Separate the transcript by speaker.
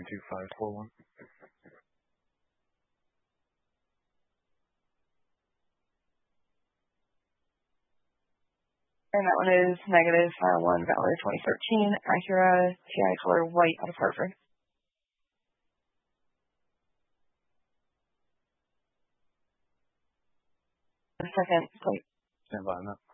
Speaker 1: 92541.
Speaker 2: And that one is negative file 1, Valor 2013, Acura TI color white out of Hartford. Second plate.
Speaker 1: Stand by on that.